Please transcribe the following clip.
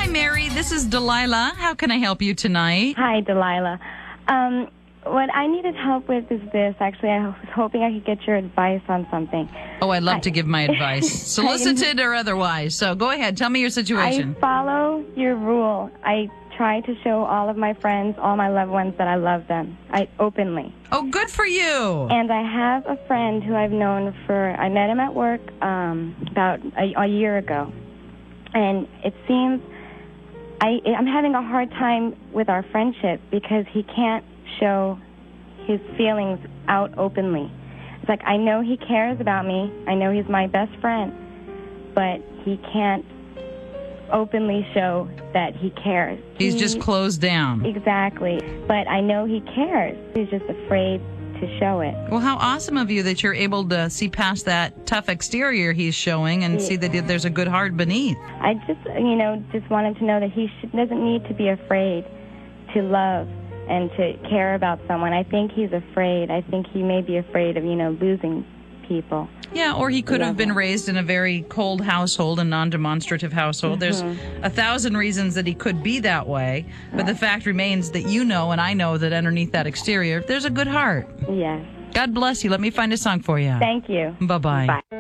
Mary. This is Delilah. How can I help you tonight? Hi, Delilah. What I needed help with is this. Actually, I was hoping I could get your advice on something. Oh, I'd love to give my advice, solicited or otherwise. So go ahead. Tell me your situation. I follow your rule. I try to show all of my friends, all my loved ones, that I love them. Openly. Oh, good for you. And I have a friend who I've known I met him at work about a year ago. And it seems I'm having a hard time with our friendship because he can't show his feelings out openly. It's like, I know he cares about me. I know he's my best friend. But he can't openly show that he cares. He's just closed down. Exactly. But I know he cares. He's just afraid to show it. Well, how awesome of you that you're able to see past that tough exterior he's showing and see that there's a good heart beneath. I just want him to know that he doesn't need to be afraid to love and to care about someone. I think he's afraid. I think he may be afraid of, losing people. Yeah, or he could have been raised in a very cold household, a non-demonstrative household. There's 1,000 reasons that he could be that way, but the fact remains that you know and I know that underneath that exterior, there's a good heart. Yes. God bless you. Let me find a song for you. Thank you. Bye-bye. Bye.